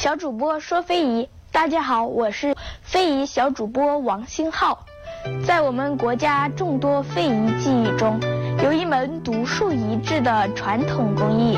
小主播说非遗，大家好，我是非遗小主播王新浩。在我们国家众多非遗技艺中，有一门独树一帜的传统工艺